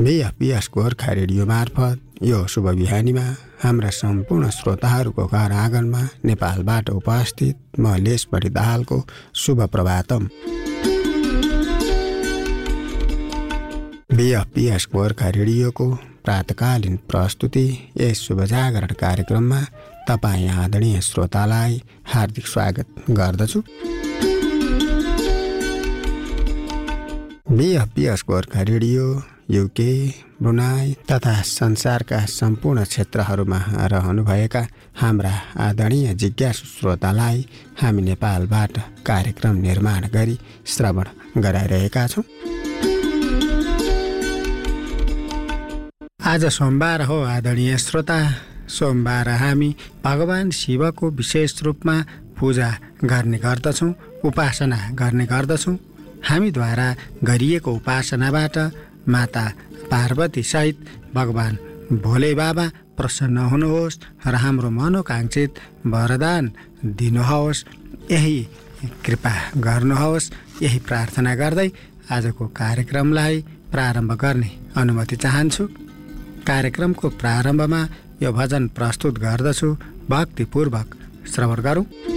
बीएफपीएस Gorkha radio मार्फत यो शुभ बिहानीमा हाम्रा सम्पूर्ण श्रोताहरूको घर आँगनमा नेपालबाट उपस्थित म लेसबढी दाहालको शुभ प्रभातम। बीएफपीएस गोर्खा रेडियोको प्रातकालीन प्रस्तुति यस शुभ जागरण कार्यक्रममा तपाईँ आदरणीय श्रोतालाई हार्दिक स्वागत गर्दछु। बीएफपीएस गोर्खा रेडियो युके, ब्रुनाई तथा संसारका सम्पूर्ण क्षेत्रहरूमा रहनुभएका हाम्रा आदरणीय जिज्ञासु श्रोतालाई हामी नेपालबाट कार्यक्रम निर्माण गरी श्रवण गराइरहेका छौँ। आज सोमबार हो आदरणीय श्रोता। सोमबार हामी भगवान शिवको विशेष रूपमा पूजा गर्ने गर्दछौँ, उपासना गर्ने गर्दछौँ। हामीद्वारा गरिएको उपासनाबाट माता पार्वती सहित भगवान भोले बाबा प्रसन्न हुनुहोस् र हाम्रो मनोकांक्षित वरदान दिनुहोस्, यही कृपा गर्नुहोस्, यही प्रार्थना गर्दै आजको कार्यक्रमलाई प्रारम्भ गर्ने अनुमति चाहन्छु। कार्यक्रमको प्रारम्भमा यो भजन प्रस्तुत गर्दछु, भक्तिपूर्वक श्रवण गरौँ।